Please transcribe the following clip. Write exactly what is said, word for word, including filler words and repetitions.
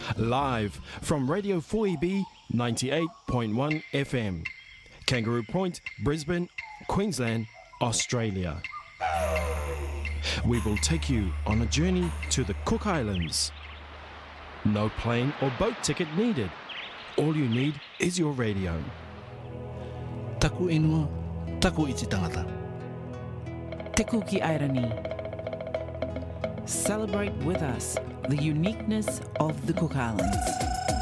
Live from Radio four E B ninety-eight point one F M. Kangaroo Point, Brisbane, Queensland, Australia. We will take you on a journey to the Cook Islands. No plane or boat ticket needed. All you need is your radio. Taku inua, taku iti tangata. Te Kuki Airani. Celebrate with us the uniqueness of the Cook Islands.